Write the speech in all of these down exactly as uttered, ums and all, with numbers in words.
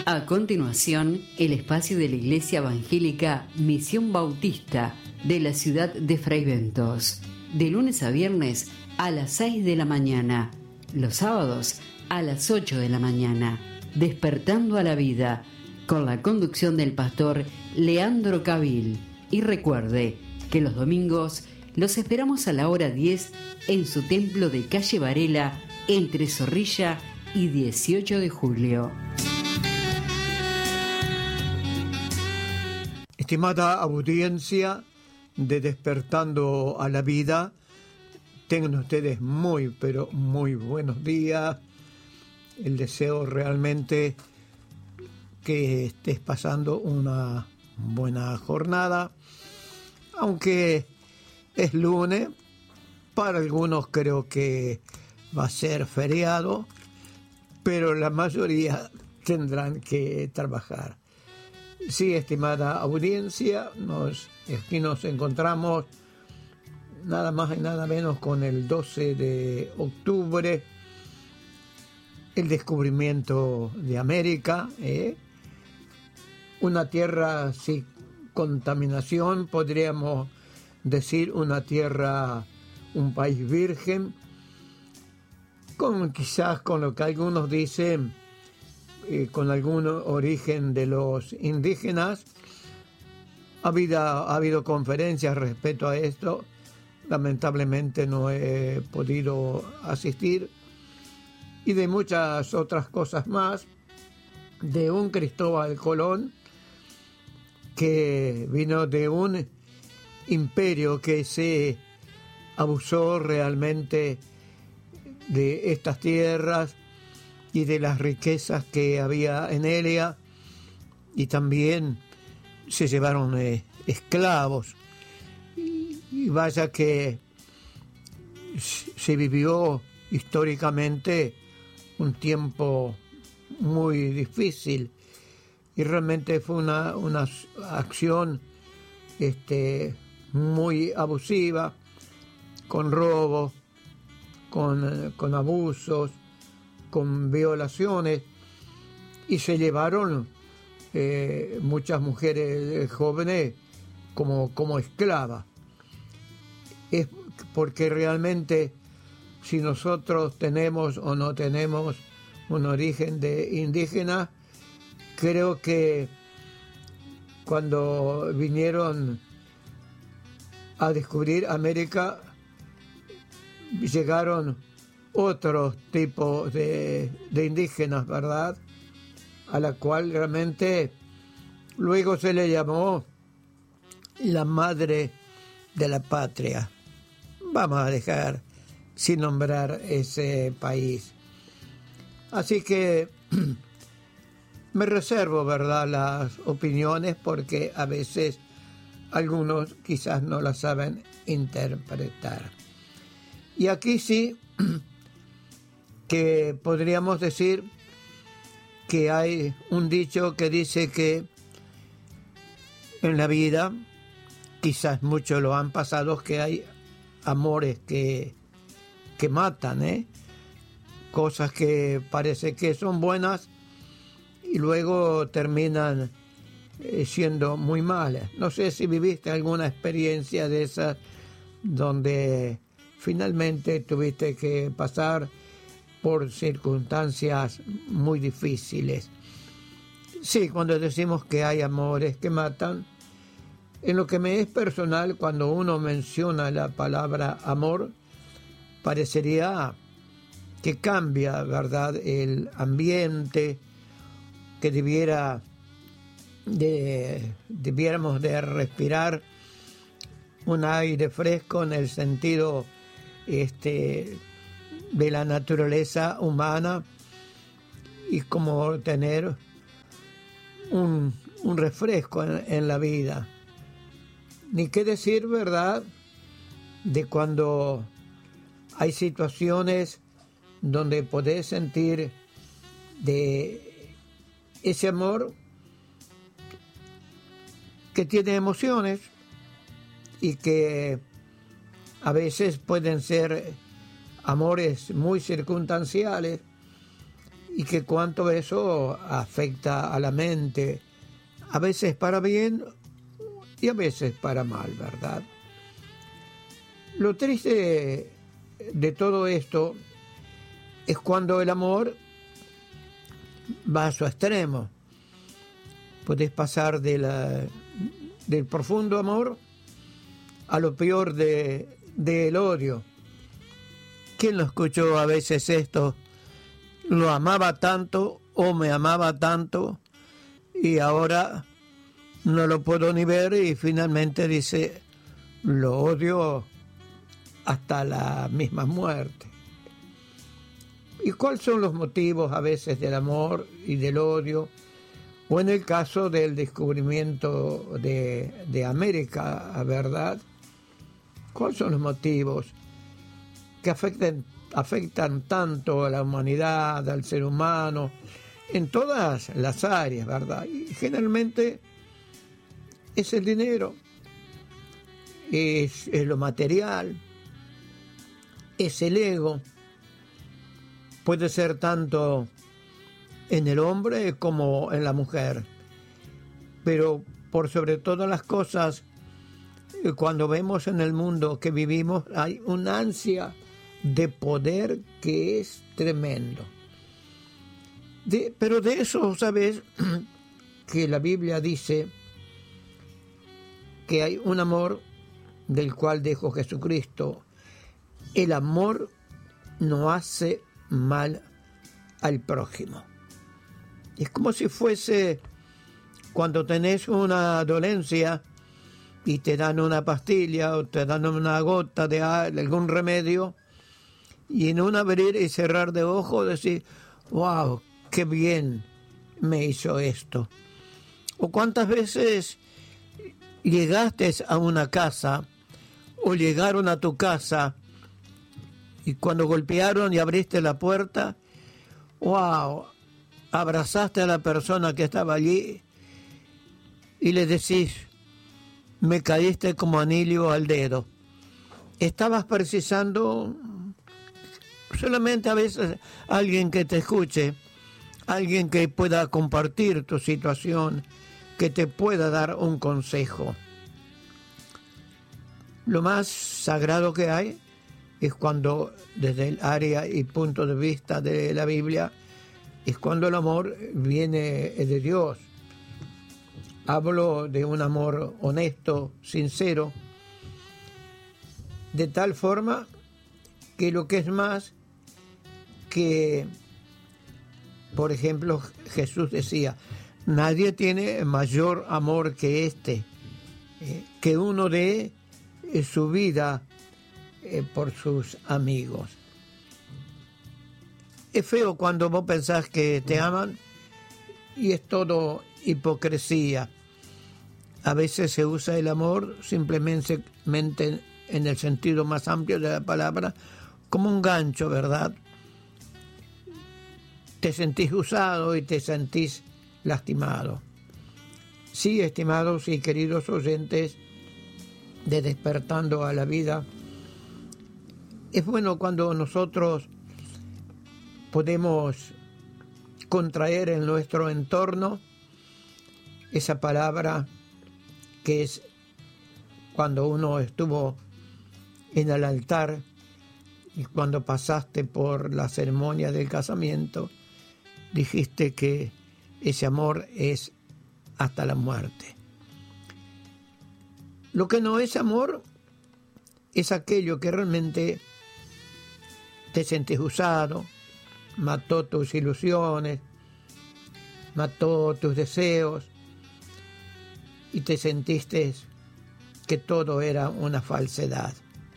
A continuación, el espacio de la Iglesia Evangélica Misión Bautista de la ciudad de Fraiventos, de lunes a viernes a las seis de la mañana, los sábados a las ocho de la mañana, Despertando a la Vida, con la conducción del pastor Leandro Cabil. Y recuerde que los domingos los esperamos a la hora diez en su templo de calle Varela, entre Zorrilla y dieciocho de julio. Estimada audiencia de Despertando a la Vida, tengan ustedes muy, pero muy buenos días. El deseo realmente que estés pasando una buena jornada, aunque es lunes, para algunos creo que va a ser feriado, pero la mayoría tendrán que trabajar. Sí, estimada audiencia, nos, aquí nos encontramos nada más y nada menos con el doce de octubre, el descubrimiento de América, ¿eh? Una tierra sin contaminación, podríamos decir una tierra, un país virgen, con quizás con lo que algunos dicen, eh, con algún origen de los indígenas. Ha habido, ha habido conferencias respecto a esto, lamentablemente no he podido asistir, y de muchas otras cosas más, de un Cristóbal Colón que vino de un imperio que se abusó realmente de estas tierras y de las riquezas que había en ella, y también se llevaron eh, esclavos, y, y vaya que se vivió históricamente un tiempo muy difícil, y realmente fue una, una acción este, muy abusiva, con robos, con, con abusos, con violaciones, y se llevaron eh, muchas mujeres jóvenes como, como esclavas. Es porque realmente, si nosotros tenemos o no tenemos un origen de indígena, creo que cuando vinieron a descubrir América, llegaron otros tipos de, de indígenas, ¿verdad? A la cual realmente luego se le llamó la madre de la patria. Vamos a dejar sin nombrar ese país. Así que me reservo, ¿verdad?, las opiniones, porque a veces algunos quizás no las saben interpretar. Y aquí sí que podríamos decir que hay un dicho que dice que en la vida, quizás muchos lo han pasado, que hay amores que, que matan, ¿eh? Cosas que parece que son buenas y luego terminan eh, siendo muy malas. No sé si viviste alguna experiencia de esas donde finalmente tuviste que pasar por circunstancias muy difíciles. Sí, cuando decimos que hay amores que matan, en lo que me es personal, cuando uno menciona la palabra amor, parecería que cambia, ¿verdad?, el ambiente, que debiera de, debiéramos de respirar un aire fresco en el sentido este, de la naturaleza humana, y como tener un, un refresco en, en la vida. Ni qué decir, ¿verdad?, de cuando hay situaciones donde podés sentir de ese amor que tiene emociones y que a veces pueden ser amores muy circunstanciales, y que cuánto eso afecta a la mente, a veces para bien y a veces para mal, ¿verdad? Lo triste de todo esto es cuando el amor va a su extremo. Puedes pasar de la, del profundo amor a lo peor de, del odio. ¿Quién lo escuchó a veces esto? Lo amaba tanto o me amaba tanto y ahora no lo puedo ni ver, y finalmente dice, lo odio hasta la misma muerte. ¿Y cuáles son los motivos a veces del amor y del odio? O en el caso del descubrimiento de, de América, ¿verdad? ¿Cuáles son los motivos que afectan, afectan tanto a la humanidad, al ser humano, en todas las áreas, ¿verdad? Y generalmente es el dinero, es, es lo material, es el ego. Puede ser tanto en el hombre como en la mujer, pero por sobre todas las cosas, cuando vemos en el mundo que vivimos, hay una ansia de poder que es tremendo. De, pero de eso, ¿sabes? Que la Biblia dice que hay un amor del cual dejó Jesucristo. El amor no hace mal al prójimo. Es como si fuese cuando tenés una dolencia y te dan una pastilla o te dan una gota de algún remedio, y en un abrir y cerrar de ojos decís, wow, qué bien me hizo esto. O cuántas veces llegaste a una casa o llegaron a tu casa y cuando golpearon y abriste la puerta, wow, abrazaste a la persona que estaba allí y le decís, me caíste como anillo al dedo. Estabas precisando solamente a veces alguien que te escuche, alguien que pueda compartir tu situación, que te pueda dar un consejo. Lo más sagrado que hay es cuando, desde el área y punto de vista de la Biblia, es cuando el amor viene de Dios. Hablo de un amor honesto, sincero, de tal forma que lo que es más que, por ejemplo, Jesús decía, nadie tiene mayor amor que este, eh, que uno dé eh, su vida eh, por sus amigos. Es feo cuando vos pensás que te aman y es todo hipocresía. A veces se usa el amor simplemente en el sentido más amplio de la palabra como un gancho, ¿verdad? Te sentís usado y te sentís lastimado. Sí, estimados y queridos oyentes de Despertando a la Vida, es bueno cuando nosotros podemos contraer en nuestro entorno esa palabra que es cuando uno estuvo en el altar y cuando pasaste por la ceremonia del casamiento, dijiste que ese amor es hasta la muerte. Lo que no es amor es aquello que realmente te sentís usado, mató tus ilusiones, mató tus deseos y te sentiste que todo era una falsedad.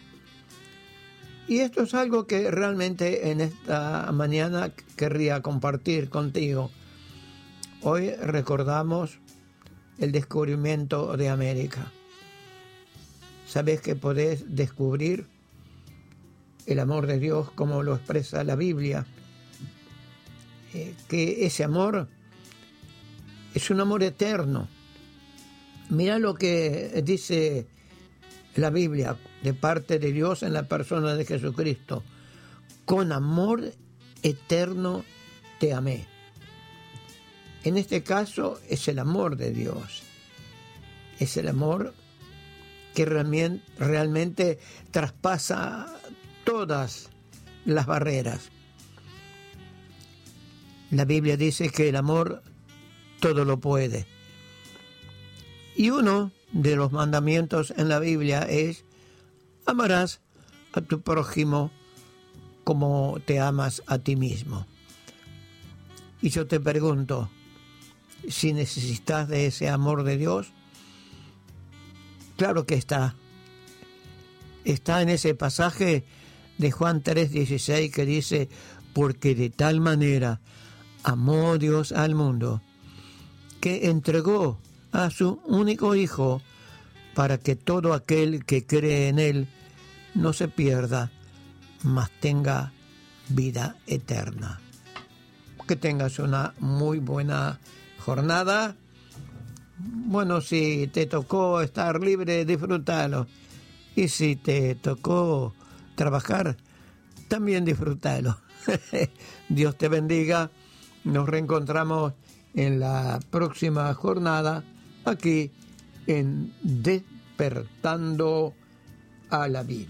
Y esto es algo que realmente en esta mañana querría compartir contigo. Hoy recordamos el descubrimiento de América. Sabes que podés descubrir el amor de Dios como lo expresa la Biblia, eh, que ese amor es un amor eterno. Mira lo que dice la Biblia de parte de Dios en la persona de Jesucristo. Con amor eterno te amé. En este caso es el amor de Dios. Es el amor que realmente, realmente traspasa todas las barreras. La Biblia dice que el amor todo lo puede. Y uno de los mandamientos en la Biblia es: amarás a tu prójimo como te amas a ti mismo. Y yo te pregunto, si necesitas de ese amor de Dios, claro que está. Está en ese pasaje de Juan tres dieciséis que dice: porque de tal manera amó Dios al mundo, que entregó a su único Hijo, para que todo aquel que cree en Él no se pierda, mas tenga vida eterna. Que tengas una muy buena jornada. Bueno, si te tocó estar libre, disfrútalo. Y si te tocó trabajar, también disfrútalo. Dios te bendiga. Nos reencontramos en la próxima jornada aquí en Despertando a la Vida.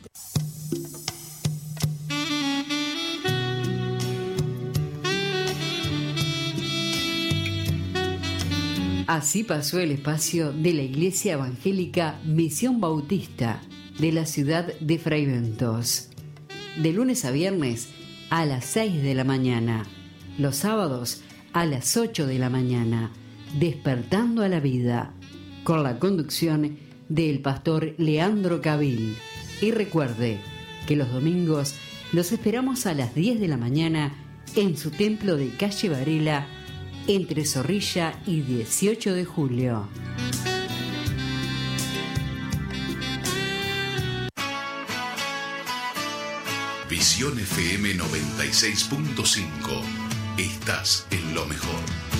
Así pasó el espacio de la Iglesia Evangélica Misión Bautista de la ciudad de Fraiventos. De lunes a viernes a las seis de la mañana. Los sábados a las ocho de la mañana. Despertando a la Vida. Con la conducción del pastor Leandro Cabil. Y recuerde que los domingos los esperamos a las diez de la mañana en su templo de calle Varela, entre Zorrilla y dieciocho de julio. Visión F M noventa y seis punto cinco. Estás en lo mejor.